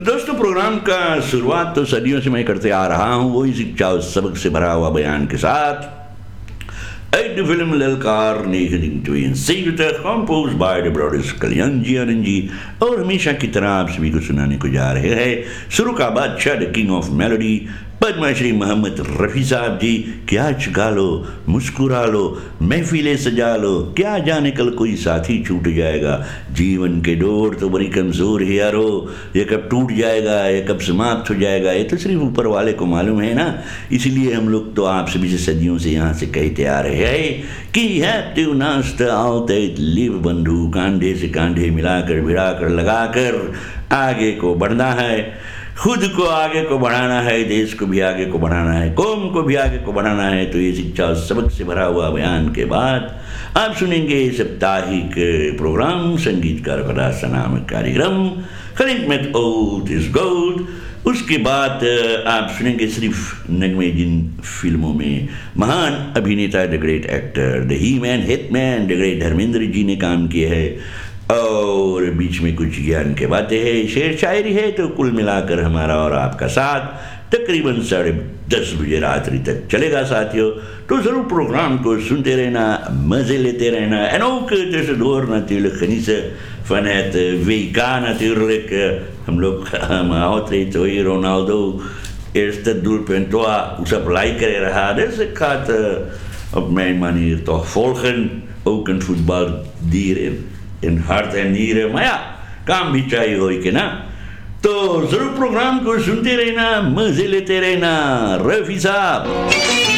दोस्तों, प्रोग्राम का शुरुआत तो सदियों से मैं करते आ रहा हूँ, वही शिक्षा और सबक से भरा हुआ बयान के साथ। एक फिल्म ललकार कंपोज बाय द ब्रदर्स कल्याण जी आनंद जी, और हमेशा की तरह आप सभी को सुनाने को जा रहे हैं शुरू का बादशाह the king of melody Padmashri Mohammad Rafi साहब जी। क्या गा लो, मुस्कुरा लो, महफिलें सजा लो, क्या जाने कल कोई साथी छूट जाएगा। जीवन के डोर तो बड़ी कमज़ोर है यारो, ये कब टूट जाएगा, ये कब समाप्त हो जाएगा, ये तो सिर्फ ऊपर वाले को मालूम है ना। इसलिए हम लोग तो आप सभी से सदियों से यहाँ से कहते आ रहे हैं कि हैप्पी नाश्ता आते लिव बंधु, कांधे से कांधे मिलाकर भिड़ाकर लगाकर आगे को बढ़ना है। खुद को आगे को बढ़ाना है, देश को भी आगे को बढ़ाना है, कौम को भी आगे को बढ़ाना है। तो ये शिक्षा और सबक से भरा हुआ बयान के बाद आप सुनेंगे साप्ताहिक प्रोग्राम संगीतकार का नामक कार्यक्रम खनिक ओल्ड इज गोल्ड। उसके बाद आप सुनेंगे सिर्फ नगमे, जिन फिल्मों में महान अभिनेता the great actor the he man hitman the great Dharmendra ji ने काम किए हैं, और बीच में कुछ ज्ञान के बातें हैं, शेर शायरी है। तो कुल मिलाकर हमारा और आपका साथ तकरीबन 10:30 बजे रात्रि तक चलेगा साथियों। तो ज़रूर प्रोग्राम को सुनते रहना, मज़े लेते रहना। En ook tussendoor natuurlijk genieten van het WK natuurlijk. हम लोग altijd hier Ronaldo eerste doelpunt op lijken rहा, dus ik ga het op mijn manier toch volgen. Ook een voetbaldier in hart en nieren, maar ja, काम भी चाहिए हो कि ना। तो जरूर प्रोग्राम को सुनते रहना, मजे लेते रहना। रफ़ी साहब